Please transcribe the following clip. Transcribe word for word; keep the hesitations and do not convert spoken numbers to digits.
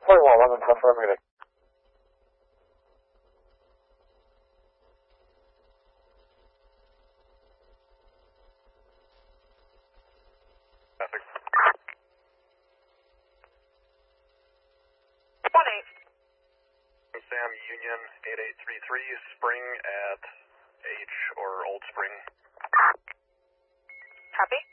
twenty-one eleven, confirming it. Traffic. one eight. Sam Union eight eight three three, Spring at H or Old Spring. Copy.